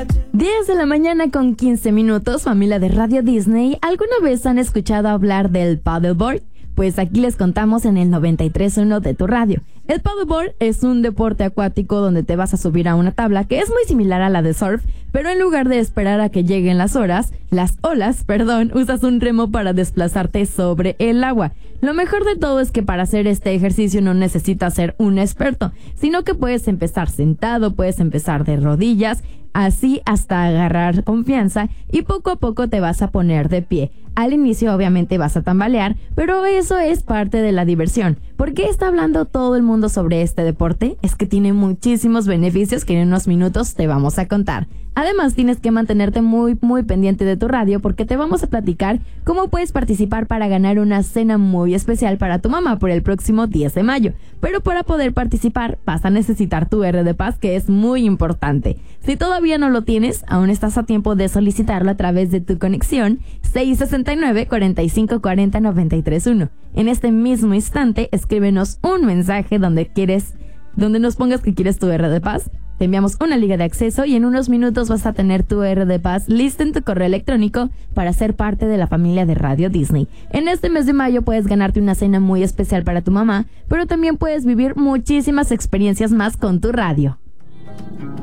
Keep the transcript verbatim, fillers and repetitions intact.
diez de la mañana con quince minutos, familia de Radio Disney. ¿Alguna vez han escuchado hablar del paddleboard? Pues aquí les contamos en el noventa y tres punto uno de tu radio. El paddleboard es un deporte acuático donde te vas a subir a una tabla que es muy similar a la de surf, pero en lugar de esperar a que lleguen las horas, las olas, perdón, usas un remo para desplazarte sobre el agua. Lo mejor de todo es que para hacer este ejercicio no necesitas ser un experto, sino que puedes empezar sentado, puedes empezar de rodillas, así hasta agarrar confianza y poco a poco te vas a poner de pie. Al inicio obviamente vas a tambalear, pero eso es parte de la diversión. ¿Por qué está hablando todo el mundo sobre este deporte? Es que tiene muchísimos beneficios que en unos minutos te vamos a contar. Además tienes que mantenerte muy muy pendiente de tu radio porque te vamos a platicar cómo puedes participar para ganar una cena muy especial para tu mamá por el próximo diez de mayo. Pero para poder participar vas a necesitar tu R de Paz, que es muy importante. Si todavía no lo tienes, aún estás a tiempo de solicitarlo a través de tu conexión seis sesenta y nueve, cuarenta y cinco cuarenta, noventa y tres uno. En este mismo instante escríbenos un mensaje donde quieres, donde nos pongas que quieres tu R de Paz. Te enviamos una liga de acceso y en unos minutos vas a tener tu R de Paz lista en tu correo electrónico para ser parte de la familia de Radio Disney. En este mes de mayo puedes ganarte una cena muy especial para tu mamá, pero también puedes vivir muchísimas experiencias más con tu radio.